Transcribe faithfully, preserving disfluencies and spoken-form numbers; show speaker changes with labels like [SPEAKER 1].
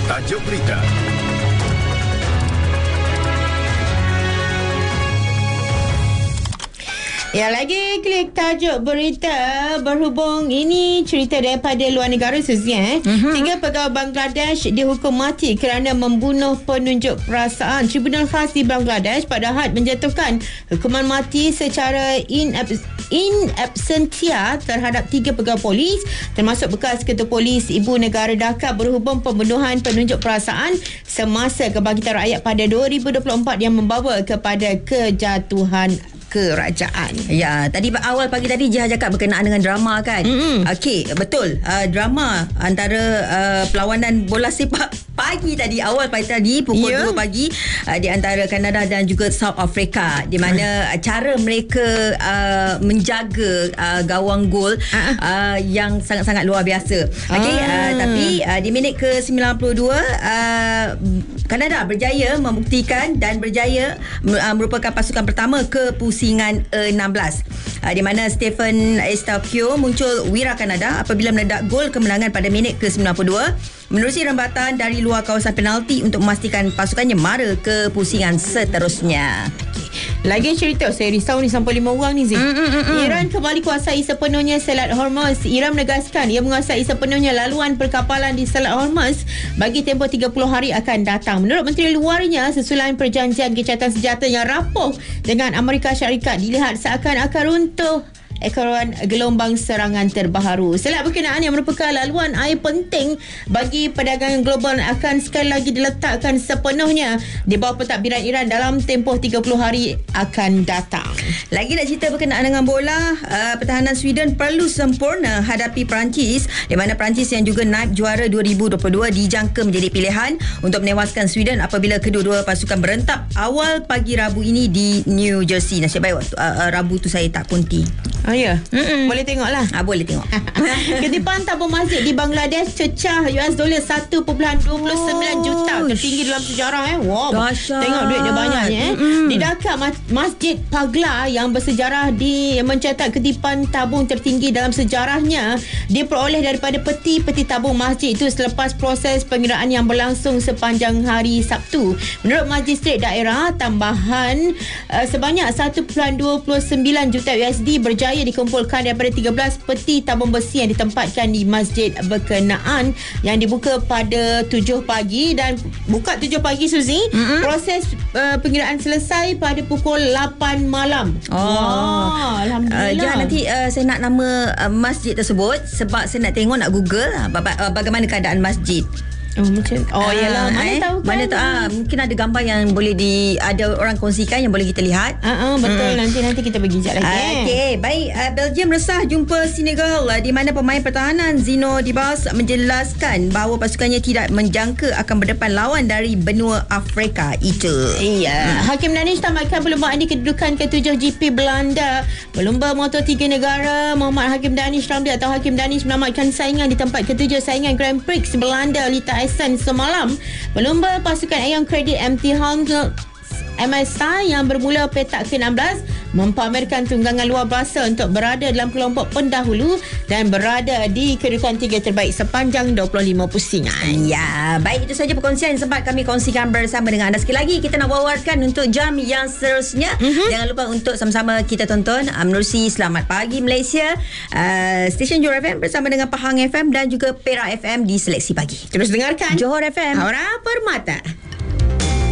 [SPEAKER 1] Tajuk berita.
[SPEAKER 2] Ya, lagi klik tajuk berita. Berhubung ini cerita daripada luar negara, Suzy, eh? Mm-hmm. Tiga pegawai Bangladesh dihukum mati kerana membunuh penunjuk perasaan. Tribunal khas di Bangladesh pada Ahad menjatuhkan hukuman mati secara in, abs- in absentia terhadap tiga pegawai polis, termasuk bekas ketua polis Ibu Negara Dhaka, berhubung pembunuhan penunjuk perasaan semasa kebangkitan rakyat pada dua ribu dua puluh empat yang membawa kepada kejatuhan kerajaan.
[SPEAKER 3] Ya, tadi awal pagi tadi Jiha cakap berkenaan dengan drama kan. Mm-hmm. Okey, betul. Uh, drama antara uh, perlawanan bola sepak pagi tadi, awal pagi tadi pukul yeah. dua pagi uh, di antara Kanada dan juga South Africa, di mana uh, cara mereka uh, menjaga uh, gawang gol uh-uh. uh, yang sangat-sangat luar biasa. Okey, uh. uh, tapi uh, di minit ke sembilan puluh dua uh, Kanada berjaya membuktikan dan berjaya uh, merupakan pasukan pertama ke pusingan enam belas, uh, di mana Stephen Eustachio muncul wira Kanada apabila meledak gol kemenangan pada minit ke sembilan puluh dua menerusi rembatan dari luar kawasan penalti untuk memastikan pasukannya mara ke pusingan seterusnya.
[SPEAKER 2] Lagi cerita, saya risau ni sampai lima orang ni, Zee. Mm, mm, mm. Iran kembali kuasai sepenuhnya Selat Hormuz. Iran menegaskan ia menguasai sepenuhnya laluan perkapalan di Selat Hormuz bagi tempoh tiga puluh hari akan datang. Menurut Menteri Luarnya, sesulan perjanjian gencatan senjata yang rapuh dengan Amerika Syarikat dilihat seakan akan runtuh ekoran gelombang serangan terbaharu. Selat berkenaan yang merupakan laluan air penting bagi perdagangan global akan sekali lagi diletakkan sepenuhnya di bawah pentadbiran Iran dalam tempoh tiga puluh hari akan datang.
[SPEAKER 3] Lagi nak cerita berkenaan dengan bola, uh, pertahanan Sweden perlu sempurna hadapi Perancis, di mana Perancis yang juga naib juara dua ribu dua puluh dua dijangka menjadi pilihan untuk menewaskan Sweden apabila kedua-dua pasukan berentap awal pagi Rabu ini di New Jersey. Nasib baik waktu uh, uh, Rabu tu saya tak konti.
[SPEAKER 2] Oh ya, mm-mm. Boleh tengok lah.
[SPEAKER 3] Ah, boleh tengok.
[SPEAKER 2] Ketipan tabung masjid di Bangladesh cecah U S dollar satu perpuluhan dua puluh sembilan juta, tertinggi dalam sejarah, eh. Wow.
[SPEAKER 3] Dahsyat.
[SPEAKER 2] Tengok duit dia banyaknya, eh. Di Dhaka, Masjid Pagla yang bersejarah di mencetak ketipan tabung tertinggi dalam sejarahnya diperoleh daripada peti-peti tabung masjid itu selepas proses pengiraan yang berlangsung sepanjang hari Sabtu. Menurut Magistrat Daerah, tambahan uh, sebanyak satu perpuluhan dua puluh sembilan juta U S D berjaya dikumpulkan daripada tiga belas peti tabung besi yang ditempatkan di masjid berkenaan yang dibuka pada tujuh pagi dan buka tujuh pagi, Suzy. Mm-hmm. Proses uh, pengiraan selesai pada pukul lapan malam.
[SPEAKER 3] Oh,
[SPEAKER 2] wow, Alhamdulillah.
[SPEAKER 3] Uh, jangan nanti uh, saya nak nama uh, masjid tersebut sebab saya nak tengok, nak Google uh, bagaimana keadaan masjid.
[SPEAKER 2] Oh, macam oh yalah, mana eh, tahu kan,
[SPEAKER 3] mana tahu ah, mungkin ada gambar yang boleh di ada orang kongsikan yang boleh kita lihat.
[SPEAKER 2] Ah, uh, uh, betul. Hmm. Nanti nanti kita pergi jap lagi.
[SPEAKER 3] Uh, Okey, baik. Uh, Belgium resah jumpa Senegal, uh, di mana pemain pertahanan Zino Dibas menjelaskan bahawa pasukannya tidak menjangka akan berdepan lawan dari benua Afrika itu.
[SPEAKER 2] Iya. Hmm. Hakim Danish tamatkan perlumbaan di kedudukan ketujuh G P Belanda. Pelumba motor tiga negara Muhammad Hakim Danish Ramli atau Hakim Danish menamatkan saingan di tempat ketujuh saingan Grand Prix Belanda Lita semalam. Pelumba pasukan Aeon Credit M T Honda M S I yang bermula petak ke enam belas mempamerkan tunggangan luar biasa untuk berada dalam kelompok pendahulu dan berada di kedudukan tiga terbaik sepanjang dua puluh lima pusingan.
[SPEAKER 3] Ya, baik, itu saja perkongsian yang sempat kami kongsikan bersama dengan anda. Sekali lagi kita nak wawarkan untuk jam yang seterusnya. Mm-hmm. Jangan lupa untuk sama-sama kita tonton uh, menerusi Selamat Pagi Malaysia, uh, stesen Johor F M bersama dengan Pahang F M dan juga Perak F M di Seleksi Pagi.
[SPEAKER 2] Terus dengarkan
[SPEAKER 3] Johor F M,
[SPEAKER 2] Aura Permata.